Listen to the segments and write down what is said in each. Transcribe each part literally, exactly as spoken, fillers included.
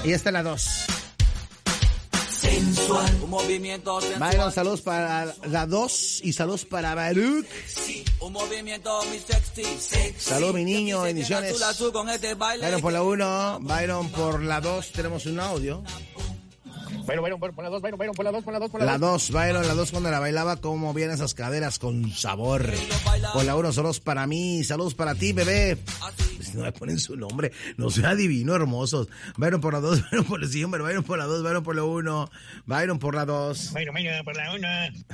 Y esta es la dos. Sensual, un movimiento sensual. Byron, saludos para la dos y saludos para Baruch. Sí, un movimiento muy sexy, sexy. Saludos, mi niño, bendiciones. Azul, azul con este baile. Byron por la uno, Byron por la dos, tenemos un audio. Byron, Byron, por la dos, Byron, Byron, por la dos, por la dos, por la La dos. dos, Byron, la dos cuando la bailaba, cómo vienen esas caderas con sabor. Por la uno, saludos para mí, saludos para ti, bebé. Si no me ponen su nombre, no soy adivino, hermosos. Byron por la dos, Byron por el siguiente, Byron por la dos, Byron por la uno, Byron por la dos. Byron, Byron, por la uno.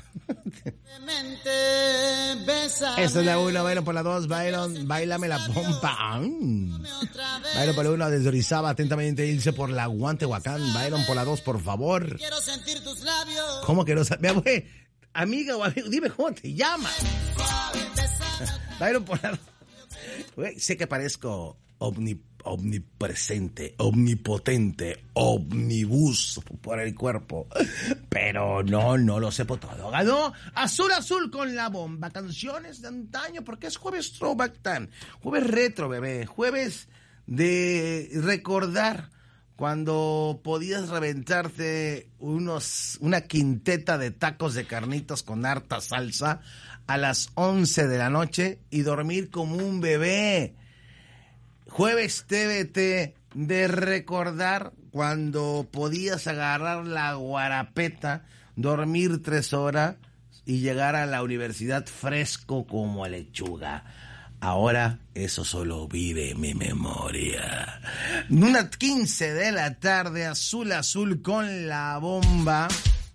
Esta es la uno, Byron por la dos, Byron, bailame la pompa. Mm. Byron por la uno, desde Orizaba, atentamente Ilse por la Guantehuacán. Byron por la dos, por favor. Quiero sentir tus labios. ¿Cómo que no sabes? Amiga o amigo, dime cómo te llamas. Byron por la dos. Güey, sé que parezco omni, omnipresente, omnipotente, omnibus por el cuerpo, pero no, no lo sepo todo. Ganó Azul Azul con la bomba, canciones de antaño, porque es jueves throwback time, jueves retro, bebé, jueves de recordar cuando podías reventarte unos, una quinteta de tacos de carnitas con harta salsa a las once de la noche y dormir como un bebé. Jueves T V T de recordar cuando podías agarrar la guarapeta, dormir tres horas y llegar a la universidad fresco como lechuga. Ahora eso solo vive en mi memoria. Una quince de la tarde, Azul Azul con la bomba.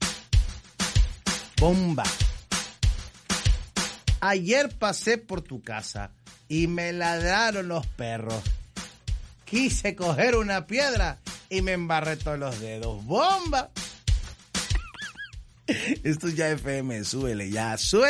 Bomba. Ayer pasé por tu casa y me ladraron los perros. Quise coger una piedra y me embarré todos los dedos. ¡Bomba! Esto es ya F M, súbele ya, súbele.